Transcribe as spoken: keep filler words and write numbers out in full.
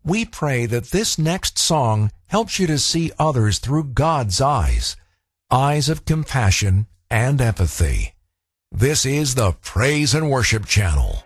We pray that this next song helps you to see others through God's eyes, eyes of compassion and empathy. This is the Praise and Worship Channel.